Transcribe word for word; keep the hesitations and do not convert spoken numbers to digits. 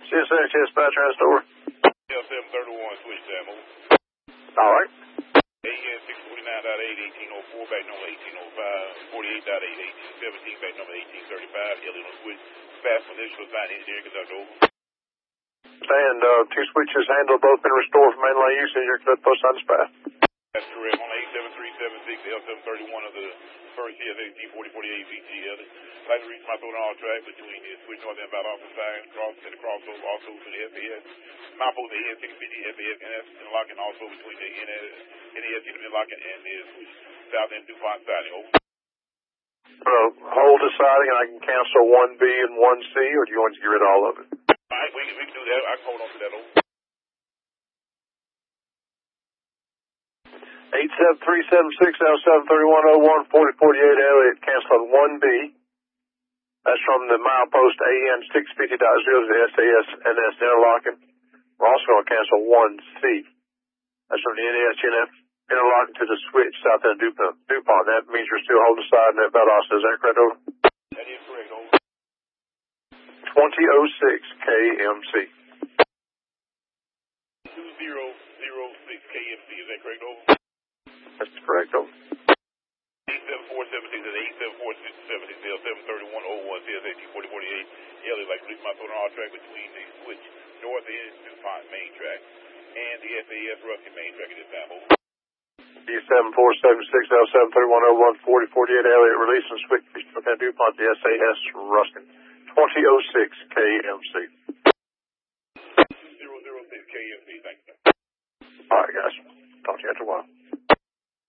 C S X dispatcher has over. L seven thirty-one, switch Sammo. All right. A N six forty-nine point eight, eighteen oh four, back number eighteen oh five, forty-eight point eight, eighteen seventeen, back number eighteen thirty-five, Illinois switch, fast initial assigned engineer, conduct over. And uh, two switches handled, both been restored from mainline usage. Your clip post on dispatch. That's correct. On eight seven three seven six, L seven thirty-one of the first C S X T forty forty-eight V T L. Like to reach my throat all track between the switch north and about office side, cross and the crossover also to the F A S. Mount both the N six fifty F A S and S interlocking also between the N A S interlocking and the switch south end DuPont siding. Over. Uh, hold the siding and I can cancel one B and one C, or do you want to get rid of all of it? All right, we can, we can do that. I can hold on to that. Over. eight seven three seven six L seven thirty-one oh one forty forty-eight Elliott canceled one B. That's from the milepost A N six fifty point zero to the S A S N S interlocking. We're also going to cancel one C. That's from the N A S N F interlocking to the switch south end DuPont. DuPont. That means you're still holding side and that about us. Is that correct, over? That is correct, over. twenty oh six K M C. two zero zero six K M C, is that correct, over? That's correct, over. eight seven four seven six, eight seven four seven six, L seven thirty-one oh one, C S X T forty forty-eight, L is like release my throat on all track between the switch north end DuPont main track and the F A S Ruskin main track at this time, over. D seven four seven six L seven thirty-one oh one forty forty-eight Elliott release and switch from DuPont to S A S Ruskin. twenty oh six K M C. zero zero six K M C, thank you. All right, guys. Talk to you after a while.